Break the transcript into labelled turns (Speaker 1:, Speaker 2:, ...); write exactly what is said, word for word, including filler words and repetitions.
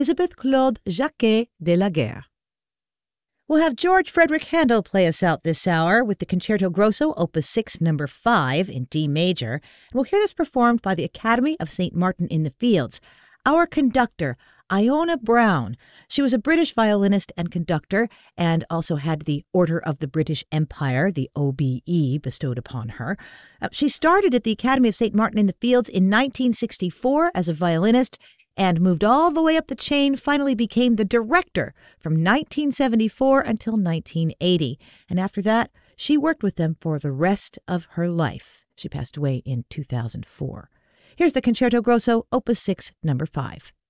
Speaker 1: Elizabeth Claude Jacquet de la Guerre. We'll have George Frederick Handel play us out this hour with the Concerto Grosso, Opus six, number five in D major. And we'll hear this performed by the Academy of Saint Martin in the Fields. Our conductor, Iona Brown. She was a British violinist and conductor and also had the Order of the British Empire, the O B E, bestowed upon her. Uh, she started at the Academy of Saint Martin in the Fields in nineteen sixty-four as a violinist and moved all the way up the chain, finally became the director from nineteen seventy-four until nineteen eighty. And after that, she worked with them for the rest of her life. She passed away in two thousand four. Here's the Concerto Grosso, Opus six, number five.